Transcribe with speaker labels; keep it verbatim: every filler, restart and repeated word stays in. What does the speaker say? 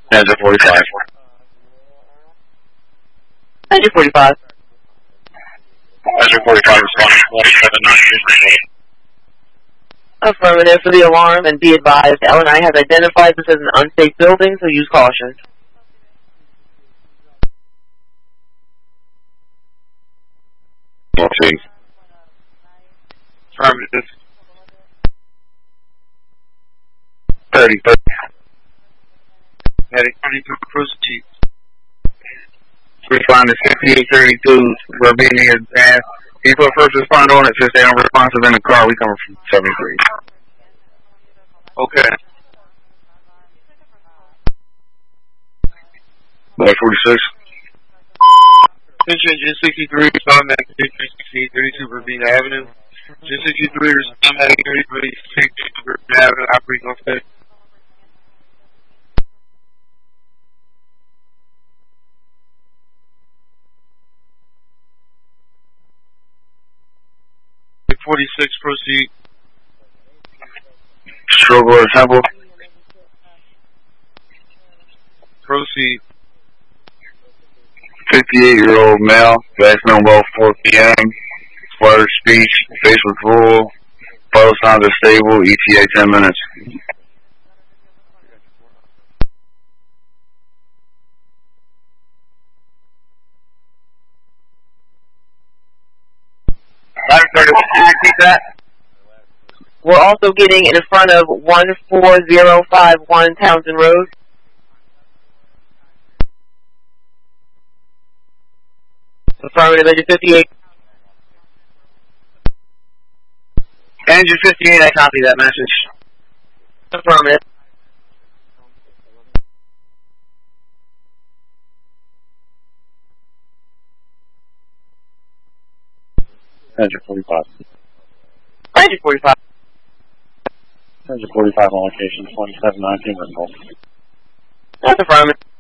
Speaker 1: Manager forty-five.
Speaker 2: Manager forty-five.
Speaker 1: Manager forty-five responding to twenty-seven nine.
Speaker 2: Affirmative for the alarm, and be advised, L and I has identified this as an unsafe building, so use caution.
Speaker 1: Okay. Affirmative. thirty, thirty. Medic twenty-two, proceed. Respond to sixty-eight thirty-two, we're being advanced. People first respond on it, since they don't responsive in the car, we coming from seventy-three. Okay. Black forty-six. Attention, Gen sixty-three, respond to sixty-eight thirty-two, Verbena Avenue. Gen sixty-three, respond to thirty-three, Verbena Avenue, operating on set. forty-six, proceed. Struggle assemble. Proceed. fifty-eight-year-old male, last known about four P M Slurred speech, face was full, vital signs are stable, E T A ten minutes. Repeat that.
Speaker 2: We're also getting in front of one four zero five one Townsend Road. Affirmative, engine fifty-eight.
Speaker 1: Engine fifty-eight, I copy that message.
Speaker 2: Affirmative.
Speaker 1: Engine forty-five.
Speaker 2: Engine forty-five.
Speaker 1: Engine forty-five on location, twenty-seven nineteen Ringgold.
Speaker 2: That's affirmative.